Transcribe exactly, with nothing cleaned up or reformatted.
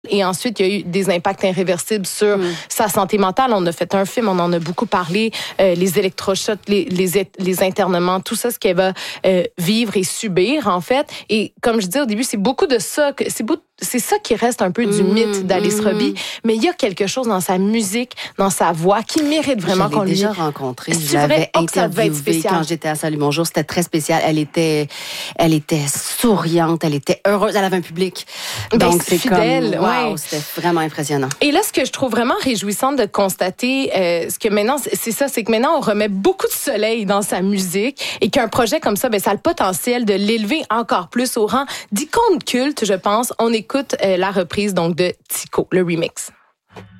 Et ensuite, il y a eu des impacts irréversibles sur mmh. sa santé mentale. On a fait un film, on en a beaucoup parlé, euh, les électrochocs, les, les, les internements, tout ça, ce qu'elle va euh, vivre et subir, en fait. Et comme je disais au début, c'est beaucoup de ça, que, c'est, beaucoup, c'est ça qui reste un peu du mmh, mythe d'Alice mmh. Robbie. Mais il y a quelque chose dans sa musique, dans sa voix, qui mérite vraiment je qu'on lui... Je l'ai déjà rencontrée, je l'avais oh, interviewée quand j'étais à Salut Bonjour. C'était très spécial. Elle était, elle était souriante, elle était heureuse, elle avait un public. Donc, ben, c'est fidèle, comme, wow, ouais. c'était vraiment impressionnant. Et là, ce que je trouve vraiment réjouissant de constater, euh, ce que maintenant, c'est ça, c'est que maintenant, on remet beaucoup de soleil dans sa musique et qu'un projet comme ça, ben, ça a le potentiel de l'élever encore plus au rang d'icône culte, je pense. On écoute euh, la reprise donc de Tico, le remix.